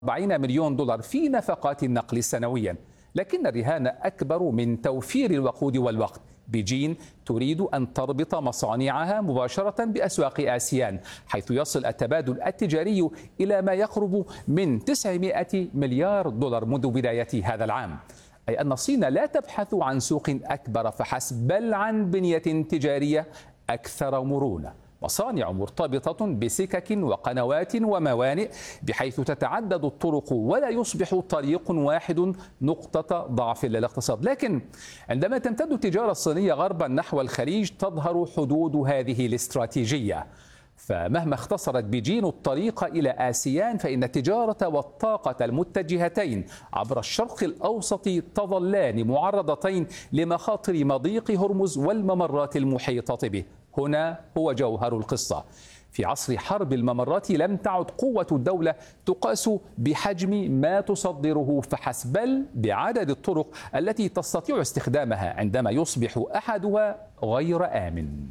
40 مليون دولار في نفقات النقل سنويا، لكن الرهان أكبر من توفير الوقود والوقت. بيجين تريد أن تربط مصانعها مباشرة بأسواق آسيان، حيث يصل التبادل التجاري إلى ما يقرب من 900 مليار دولار منذ بداية هذا العام. أي أن الصين لا تبحث عن سوق أكبر فحسب، بل عن بنية تجارية أكثر مرونة، مصانع مرتبطة بسكك وقنوات وموانئ بحيث تتعدد الطرق ولا يصبح طريق واحد نقطة ضعف للاقتصاد. لكن عندما تمتد التجارة الصينية غربا نحو الخليج تظهر حدود هذه الاستراتيجية، فمهما اختصرت بيجين الطريق إلى آسيان فإن التجارة والطاقة المتجهتين عبر الشرق الأوسط تظلان معرضتين لمخاطر مضيق هرمز والممرات المحيطة به. هنا هو جوهر القصة. في عصر حرب الممرات لم تعد قوة الدولة تقاس بحجم ما تصدره فحسب، بل بعدد الطرق التي تستطيع استخدامها عندما يصبح أحدها غير آمن.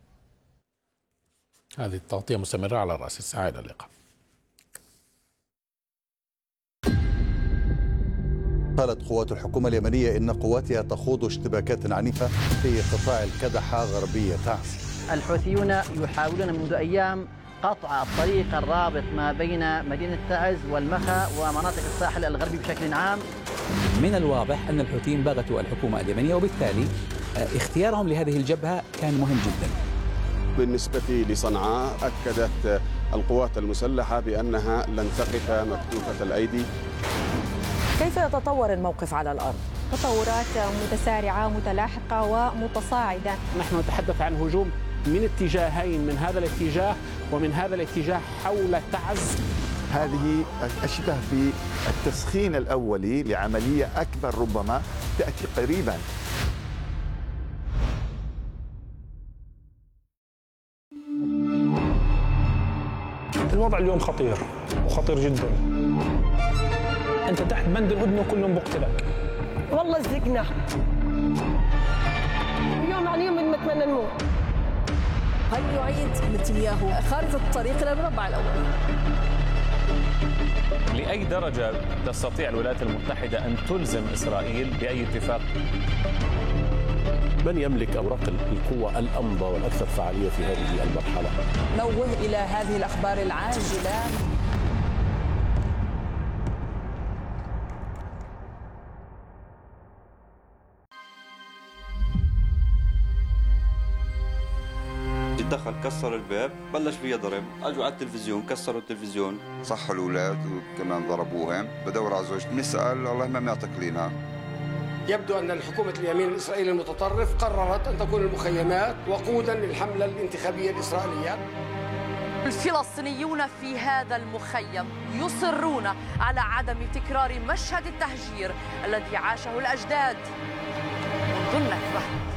هذه التغطية مستمرة على رأس الساعة. إلى اللقاء. قالت قوات الحكومة اليمنية إن قواتها تخوض اشتباكات عنيفة في قطاع الكدحة غربية تعز. الحوثيون يحاولون منذ أيام قطع الطريق الرابط ما بين مدينة تعز والمخا ومناطق الساحل الغربي بشكل عام. من الواضح أن الحوثيين بغتوا الحكومة اليمنية، وبالتالي اختيارهم لهذه الجبهة كان مهم جدا. بالنسبة لصنعاء أكدت القوات المسلحة بأنها لن تقف مكتوفة الأيدي. كيف يتطور الموقف على الأرض؟ تطورات متسارعة متلاحقة ومتصاعدة. نحن نتحدث عن هجوم من اتجاهين، من هذا الاتجاه ومن هذا الاتجاه حول تعز. هذه أشبه بالتسخين الأولي لعملية أكبر ربما تأتي قريبا. الوضع اليوم خطير وخطير جدا. أنت تحت بند الهدنة كلهم بقتلك. والله زقنا يوم عن يوم نتمنى نموت. هل يعيد نتنياهو خارطة الطريق إلى المربع الأول؟ لأي درجة تستطيع الولايات المتحدة أن تلزم إسرائيل بأي اتفاق؟ من يملك أوراق القوة الأمضى والأكثر فعالية في هذه المرحلة؟ نوه إلى هذه الأخبار العاجلة. دخل كسر الباب، بلش فيها ضرب، اجوا على التلفزيون كسروا التلفزيون، صحوا الاولاد وكمان ضربوهم. بدور على زوجتي نسال الله ما معطيك لنا. يبدو ان الحكومه اليمين الاسرائيلي المتطرف قررت ان تكون المخيمات وقودا للحمله الانتخابيه الاسرائيليه. الفلسطينيون في هذا المخيم يصرون على عدم تكرار مشهد التهجير الذي عاشه الاجداد منذ النكبه.